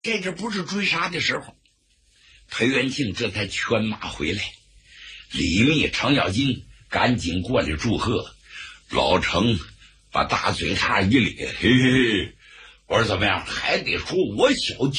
这不是追杀的时候。裴元庆这才劝马回来，李密、程咬金赶紧过来祝贺。老程把大嘴哈一咧，嘿嘿嘿，我说怎么样，还得说我小